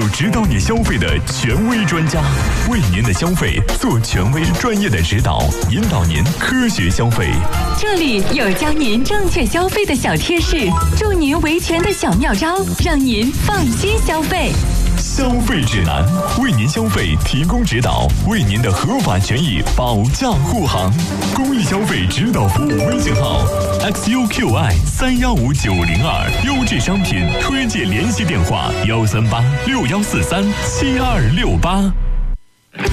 指导你消费的权威专家，为您的消费做权威专业的指导，引导您科学消费。 这里有教您正确消费的小贴士，助您维权的小妙招，让您放心消费。 消费指南，为您消费提供指导，为您的合法权益保驾护航。公益消费指导服务微信号 XUQI315902，优质商品推荐联系电话13861437268。